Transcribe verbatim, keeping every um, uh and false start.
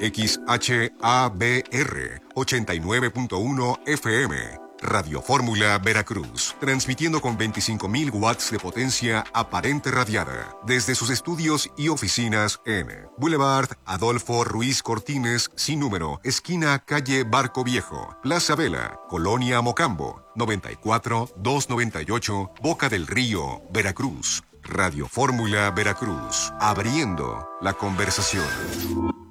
X H A B R ochenta y nueve punto uno F M. Radio Fórmula Veracruz, transmitiendo con veinticinco mil watts de potencia aparente radiada, desde sus estudios y oficinas en Boulevard Adolfo Ruiz Cortines, sin número, esquina calle Barco Viejo, Plaza Vela, Colonia Mocambo, noventa y cuatro, doscientos noventa y ocho, Boca del Río, Veracruz. Radio Fórmula Veracruz, abriendo la conversación.